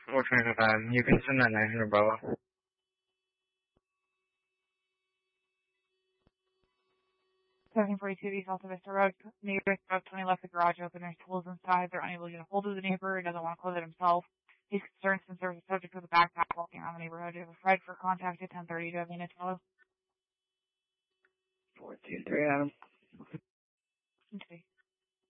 What kind of time? You can send that 900 Bravo. 1742 East Alta Vista Road. Neighbor about 20 left the garage open. There's tools inside. They're unable to get a hold of the neighbor. He doesn't want to close it himself. He's concerned since there's a subject with a backpack walking around the neighborhood. He has a Fred for contact at 10:30. Do you have any to 423 Adam. Okay.